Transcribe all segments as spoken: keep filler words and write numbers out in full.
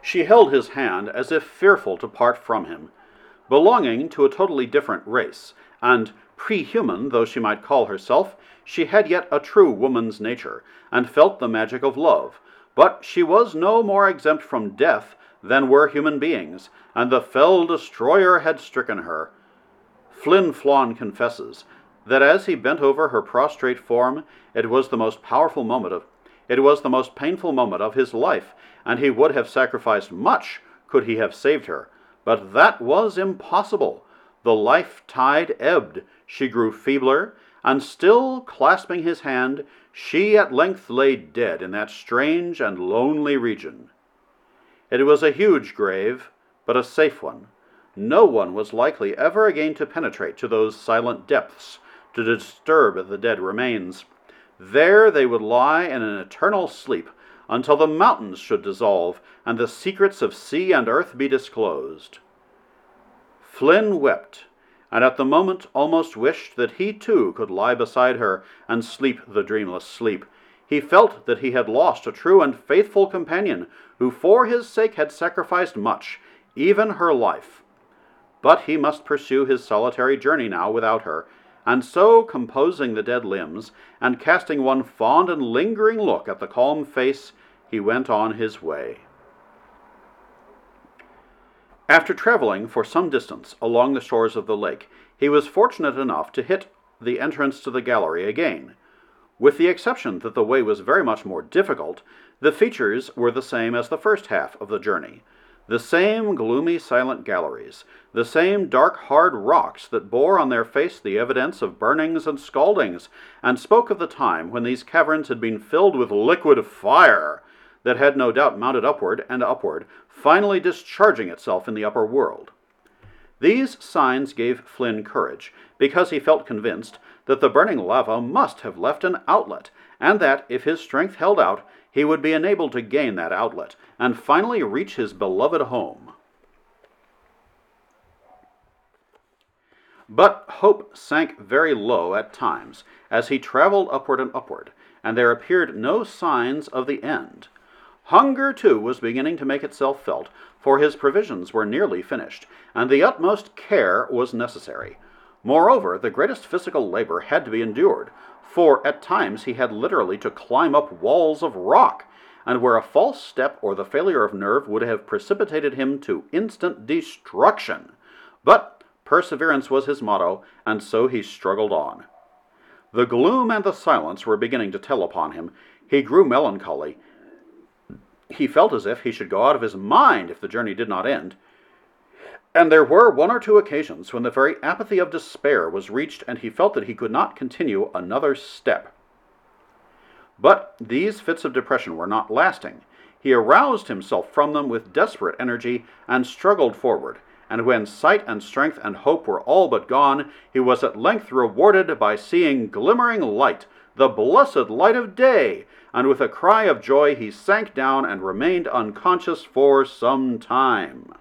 She held his hand as if fearful to part from him. Belonging to a totally different race, and pre-human though she might call herself, she had yet a true woman's nature, and felt the magic of love. But she was no more exempt from death than were human beings, and the fell destroyer had stricken her. Flin Flon confesses that as he bent over her prostrate form, it was the most powerful moment of, it was the most painful moment of his life, and he would have sacrificed much could he have saved her. But that was impossible. The life tide ebbed, she grew feebler, and still clasping his hand, she at length lay dead in that strange and lonely region. It was a huge grave, but a safe one. No one was likely ever again to penetrate to those silent depths, to disturb the dead remains. There they would lie in an eternal sleep, until the mountains should dissolve, and the secrets of sea and earth be disclosed. Flynn wept, and at the moment almost wished that he too could lie beside her and sleep the dreamless sleep. He felt that he had lost a true and faithful companion, who for his sake had sacrificed much, even her life. But he must pursue his solitary journey now without her, and so, composing the dead limbs, and casting one fond and lingering look at the calm face, he went on his way. After traveling for some distance along the shores of the lake, he was fortunate enough to hit the entrance to the gallery again. With the exception that the way was very much more difficult, the features were the same as the first half of the journey. The same gloomy, silent galleries, the same dark, hard rocks that bore on their face the evidence of burnings and scaldings, and spoke of the time when these caverns had been filled with liquid fire that had no doubt mounted upward and upward, finally discharging itself in the upper world. These signs gave Flynn courage, because he felt convinced that the burning lava must have left an outlet, and that, if his strength held out, he would be enabled to gain that outlet, and finally reach his beloved home. But hope sank very low at times, as he traveled upward and upward, and there appeared no signs of the end. Hunger, too, was beginning to make itself felt, for his provisions were nearly finished, and the utmost care was necessary. Moreover, the greatest physical labor had to be endured, for at times he had literally to climb up walls of rock, and where a false step or the failure of nerve would have precipitated him to instant destruction. But perseverance was his motto, and so he struggled on. The gloom and the silence were beginning to tell upon him. He grew melancholy. He felt as if he should go out of his mind if the journey did not end. And there were one or two occasions when the very apathy of despair was reached, and he felt that he could not continue another step. But these fits of depression were not lasting. He aroused himself from them with desperate energy and struggled forward, and when sight and strength and hope were all but gone, he was at length rewarded by seeing glimmering light, the blessed light of day, and with a cry of joy he sank down and remained unconscious for some time.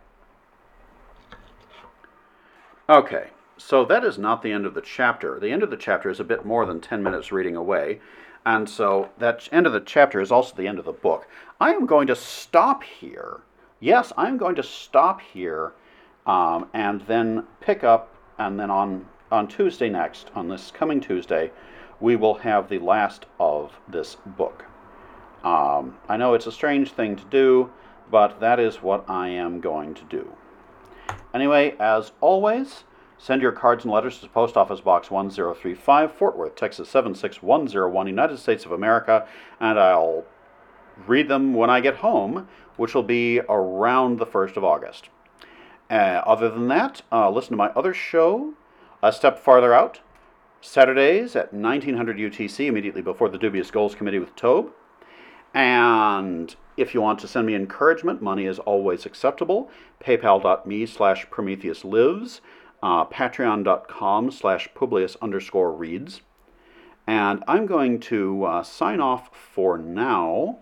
Okay, so that is not the end of the chapter. The end of the chapter is a bit more than ten minutes reading away, and so that end of the chapter is also the end of the book. I am going to stop here. Yes, I'm going to stop here um, and then pick up, and then on, on Tuesday next, on this coming Tuesday, we will have the last of this book. Um, I know it's a strange thing to do, but that is what I am going to do. Anyway, as always, send your cards and letters to Post Office Box one zero three five, Fort Worth, Texas seven six one zero one, United States of America, and I'll read them when I get home, which will be around the first of August. Uh, other than that, uh, listen to my other show, A Step Farther Out, Saturdays at nineteen hundred U T C, immediately before the Dubious Goals Committee with Tobe. And if you want to send me encouragement, money is always acceptable. PayPal.me slash Prometheus Lives, uh, Patreon.com slash Publius underscore reads. And I'm going to uh, sign off for now.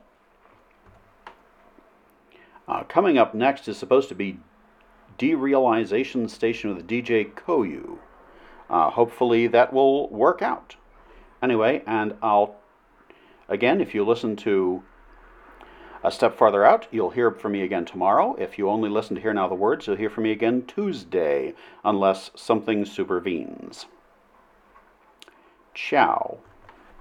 Uh, coming up next is supposed to be Derealization Station with D J Koyu. Uh, hopefully that will work out. Anyway, and I'll, again, if you listen to A step farther out, you'll hear from me again tomorrow. If you only listen to Hear Now the Words, you'll hear from me again Tuesday, unless something supervenes. Ciao.